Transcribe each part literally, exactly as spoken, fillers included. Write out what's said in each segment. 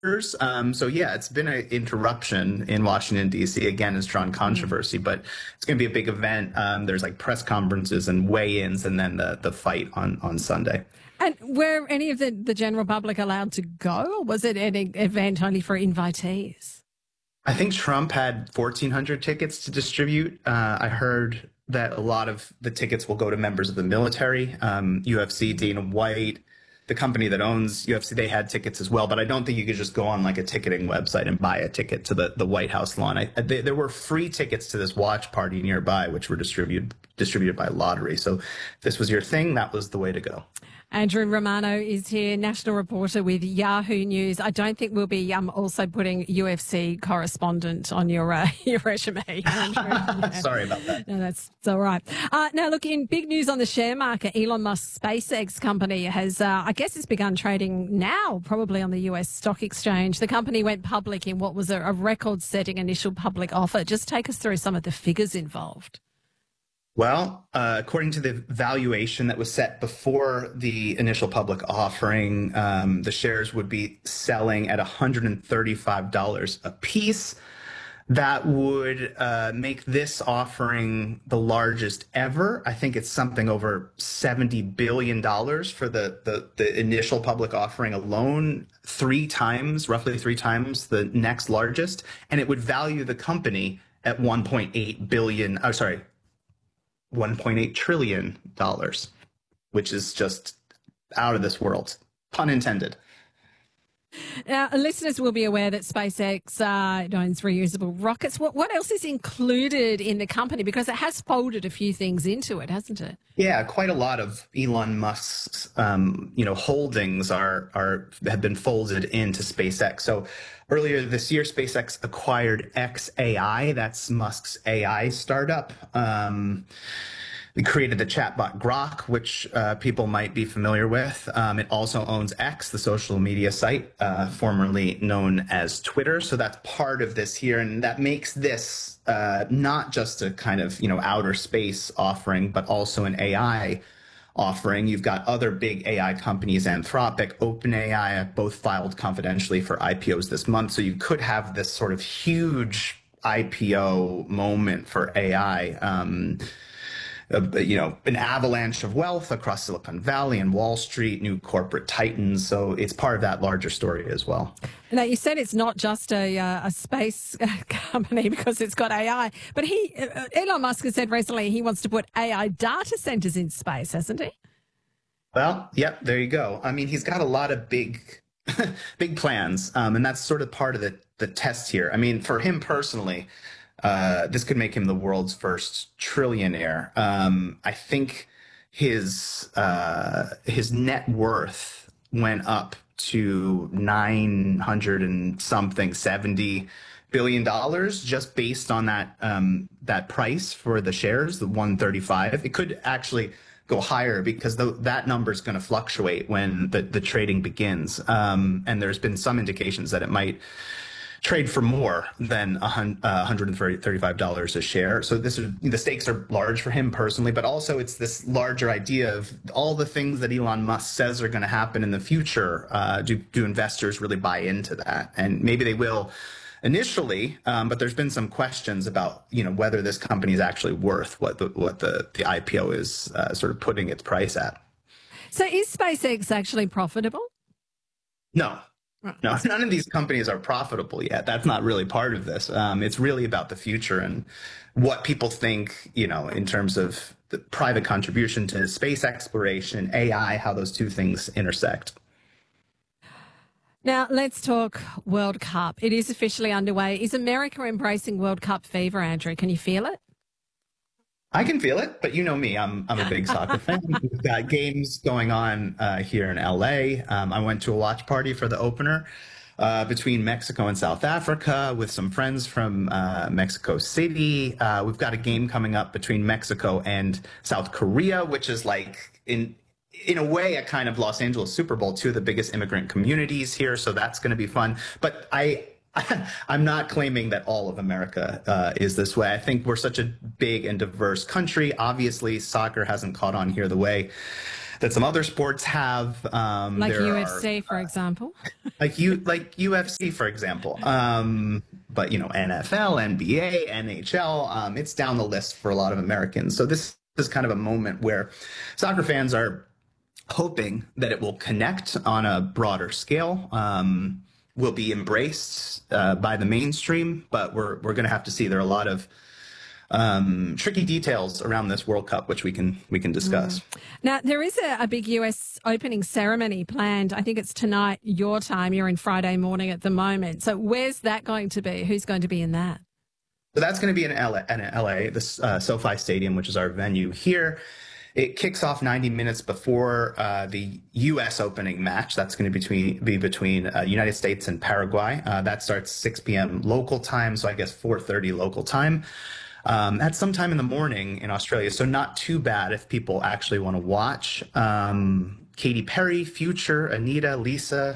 Um, so yeah, it's been an interruption in Washington, D C. Again, it's drawn controversy, but it's going to be a big event. Um, there's like press conferences and weigh-ins, and then the the fight on on Sunday. And were any of the, the general public allowed to go, or was it an event only for invitees? I think Trump had fourteen hundred tickets to distribute. Uh, I heard that a lot of the tickets will go to members of the military. Um, U F C, Dana White, the company that owns U F C, they had tickets as well. But I don't think you could just go on like a ticketing website and buy a ticket to the, the White House lawn. I, they, there were free tickets to this watch party nearby, which were distributed distributed by lottery. So if this was your thing, that was the way to go. Andrew Romano is here, national reporter with Yahoo News. I don't think we'll be um, also putting U F C correspondent on your uh, your resume, Andrew. Yeah. Sorry about that. No, that's it's all right. Uh, now, look, in big news on the share market, Elon Musk's SpaceX company has, uh, I guess it's begun trading now, probably on the U S stock exchange. The company went public in what was a, a record-setting initial public offer. Just take us through some of the figures involved. Well, uh, according to the valuation that was set before the initial public offering, um, the shares would be selling at one hundred thirty-five dollars a piece. That would uh, make this offering the largest ever. I think it's something over seventy billion dollars for the, the, the initial public offering alone, three times, roughly three times the next largest. And it would value the company at one point eight billion dollars, oh, sorry, one point eight trillion dollars, which is just out of this world, pun intended. Now, listeners will be aware that SpaceX uh, owns reusable rockets. What, what else is included in the company? Because it has folded a few things into it, hasn't it? Yeah, quite a lot of Elon Musk's, um, you know, holdings are are have been folded into SpaceX. So earlier this year, SpaceX acquired xAI. That's Musk's A I startup. Um, We created the chatbot Grok, which uh, people might be familiar with. Um, it also owns X, the social media site, uh, formerly known as Twitter. So that's part of this here. And that makes this uh, not just a kind of, you know, outer space offering, but also an A I offering. You've got other big A I companies, Anthropic, OpenAI, both filed confidentially for I P Os this month. So you could have this sort of huge I P O moment for A I. Um, Uh, you know, an avalanche of wealth across Silicon Valley and Wall Street, new corporate titans. So it's part of that larger story as well. Now, you said it's not just a, uh, a space company because it's got A I, but he, uh, Elon Musk has said recently he wants to put A I data centers in space, hasn't he? Well, yep, there you go. I mean, he's got a lot of big, big plans, um, and that's sort of part of the, the test here. I mean, for him personally, Uh, this could make him the world's first trillionaire. Um, I think his uh, his net worth went up to nine hundred and something, seventy billion dollars, just based on that um, that price for the shares, the one thirty-five. It could actually go higher because the, that number is going to fluctuate when the, the trading begins. Um, and there's been some indications that it might trade for more than one hundred thirty-five dollars a share. So this is, the stakes are large for him personally, but also it's this larger idea of all the things that Elon Musk says are going to happen in the future. Uh, do, do investors really buy into that? And maybe they will initially, um, but there's been some questions about, you know, whether this company is actually worth what the, what the, the I P O is uh, sort of putting its price at. So is SpaceX actually profitable? No. No, none of these companies are profitable yet. That's not really part of this. Um, it's really about the future and what people think, you know, in terms of the private contribution to space exploration, A I, how those two things intersect. Now, let's talk World Cup. It is officially underway. Is America embracing World Cup fever, Andrew? Can you feel it? I can feel it, but you know me, I'm I'm a big soccer fan. We've got games going on uh, here in L A. Um, I went to a watch party for the opener uh, between Mexico and South Africa with some friends from uh, Mexico City. Uh, we've got a game coming up between Mexico and South Korea, which is like in in a way a kind of Los Angeles Super Bowl, two of the biggest immigrant communities here. So that's going to be fun. But I. I'm not claiming that all of America uh, is this way. I think we're such a big and diverse country. Obviously, soccer hasn't caught on here the way that some other sports have. Um, Like there U F C, are for example. like you like U F C, for example. Um, but you know, N F L, N B A, N H L, um, it's down the list for a lot of Americans. So this is kind of a moment where soccer fans are hoping that it will connect on a broader scale. Um, will be embraced uh, by the mainstream, but we're we're going to have to see. There are a lot of um, tricky details around this World Cup, which we can we can discuss. Mm. Now, there is a, a big U S opening ceremony planned. I think it's tonight, your time. You're in Friday morning at the moment. So where's that going to be? Who's going to be in that? So that's going to be in L A, in L A, this uh, SoFi Stadium, which is our venue here. It kicks off ninety minutes before uh, the U S opening match. That's going to be between, be between uh, United States and Paraguay. Uh, that starts six p.m. local time, so I guess four thirty local time. Um, that's sometime in the morning in Australia, so not too bad if people actually want to watch. Um, Katy Perry, Future, Anita, Lisa,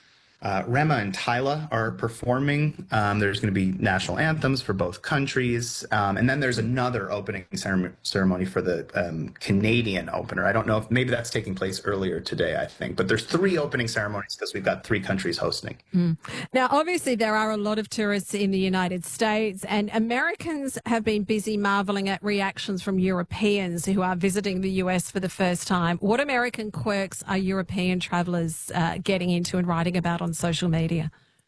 Uh, Rema and Tyla are performing. Um, there's going to be national anthems for both countries. Um, and then there's another opening ceremony, ceremony for the um, Canadian opener. I don't know if maybe that's taking place earlier today, I think. But there's three opening ceremonies because we've got three countries hosting. Mm. Now, obviously, there are a lot of tourists in the United States, and Americans have been busy marveling at reactions from Europeans who are visiting the U S for the first time. What American quirks are European travellers uh, getting into and writing about on social media?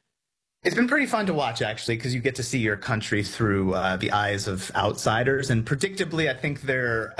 It's been pretty fun to watch, actually, because you get to see your country through uh, the eyes of outsiders. And predictably, I think they're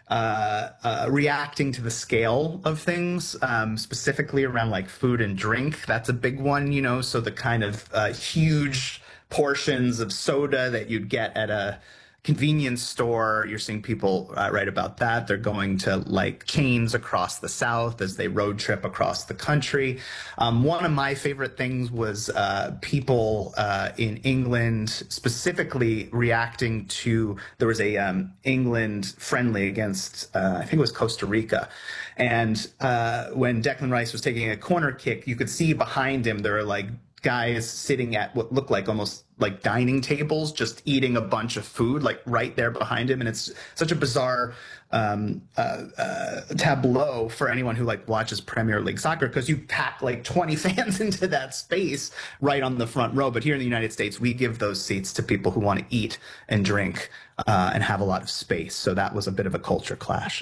uh, uh, reacting to the scale of things, um, specifically around like food and drink. That's a big one, you know, so the kind of uh, huge portions of soda that you'd get at a convenience store. You're seeing people uh, write about that. They're going to like chains across the South as they road trip across the country. Um, one of my favorite things was uh, people uh, in England specifically reacting to, there was a um, England friendly against, uh, I think it was Costa Rica. And uh, when Declan Rice was taking a corner kick, you could see behind him, there were like guys sitting at what looked like almost like dining tables, just eating a bunch of food, like right there behind him. And it's such a bizarre um, uh, uh, tableau for anyone who like watches Premier League soccer, because you pack like twenty fans into that space right on the front row. But here in the United States, we give those seats to people who want to eat and drink uh, and have a lot of space. So that was a bit of a culture clash.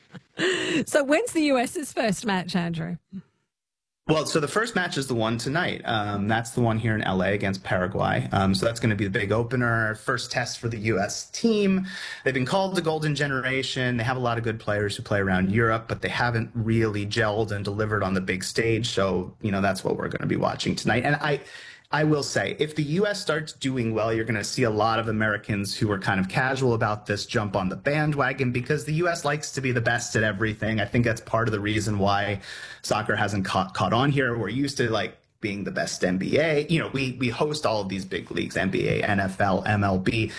So when's the US's first match, Andrew? Well, so the first match is the one tonight. Um, that's the one here in L A against Paraguay. Um, so that's going to be the big opener, first test for the U S team. They've been called the Golden Generation. They have a lot of good players who play around Europe, but they haven't really gelled and delivered on the big stage. So, you know, that's what we're going to be watching tonight. And I, I will say, if the U S starts doing well, you're going to see a lot of Americans who are kind of casual about this jump on the bandwagon, because the U S likes to be the best at everything. I think that's part of the reason why soccer hasn't caught, caught on here. We're used to like being the best N B A. You know, we, we host all of these big leagues, N B A, N F L, M L B.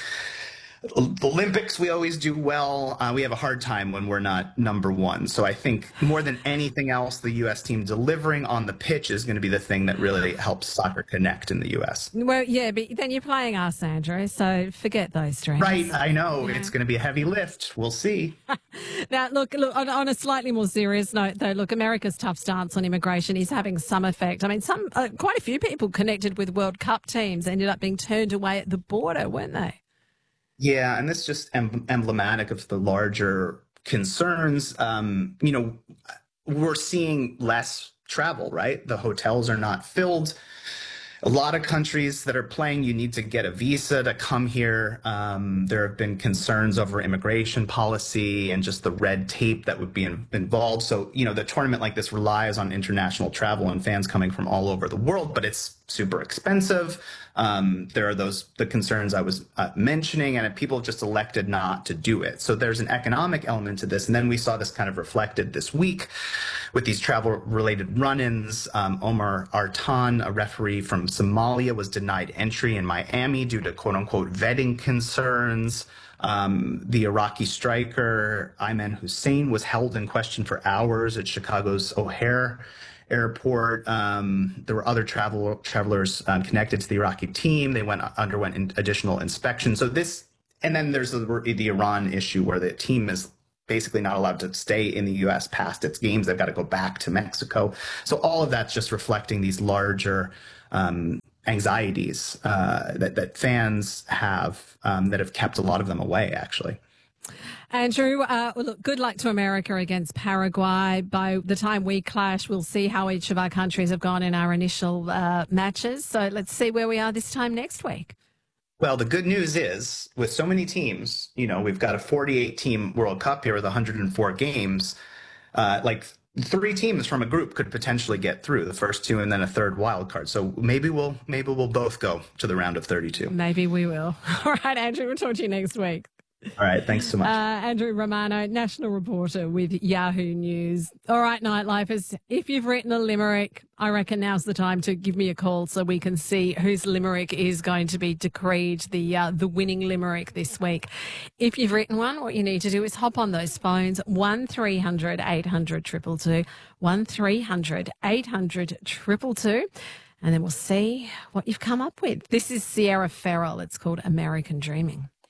The Olympics, we always do well. Uh, we have a hard time when we're not number one. So I think more than anything else, the U S team delivering on the pitch is going to be the thing that really helps soccer connect in the U S. Well, yeah, but then you're playing us, Andrew, so forget those dreams. Right, I know. Yeah. It's going to be a heavy lift. We'll see. Now, look, look on, on a slightly more serious note, though, look, America's tough stance on immigration is having some effect. I mean, some uh, quite a few people connected with World Cup teams ended up being turned away at the border, weren't they? Yeah, and this is just em- emblematic of the larger concerns. Um, you know, we're seeing less travel, right? The hotels are not filled. A lot of countries that are playing, you need to get a visa to come here. Um, there have been concerns over immigration policy and just the red tape that would be in- involved. So, you know, the tournament like this relies on international travel and fans coming from all over the world, but it's super expensive. Um, there are those the concerns I was uh, mentioning, and people have just elected not to do it. So there's an economic element to this. And then we saw this kind of reflected this week with these travel-related run-ins. Um, Omar Artan, a referee from Somalia, was denied entry in Miami due to quote-unquote vetting concerns. Um, the Iraqi striker Ayman Hussein was held in question for hours at Chicago's O'Hare Airport. Um, there were other travel travelers um, connected to the Iraqi team. They went underwent in, additional inspection. So this, and then there's the, the Iran issue where the team is basically not allowed to stay in the U S past its games. They've got to go back to Mexico. So all of that's just reflecting these larger um, anxieties uh, that, that fans have um, that have kept a lot of them away, actually. Andrew, uh, well, look, good luck to America against Paraguay. By the time we clash, we'll see how each of our countries have gone in our initial uh, matches. So let's see where we are this time next week. Well, the good news is, with so many teams, you know, we've got a forty-eight team World Cup here with one hundred four games. Uh, like three teams from a group could potentially get through, the first two and then a third wild card. So maybe we'll maybe we'll both go to the round of thirty-two. Maybe we will. All right, Andrew, we'll talk to you next week. All right, thanks so much. Uh, Andrew Romano, national reporter with Yahoo News. All right, Nightlifers, if you've written a limerick, I reckon now's the time to give me a call so we can see whose limerick is going to be decreed the uh, the winning limerick this week. If you've written one, what you need to do is hop on those phones, one three hundred eight hundred two two two, one three hundred eight hundred two two two, and then we'll see what you've come up with. This is Sierra Farrell. It's called American Dreaming.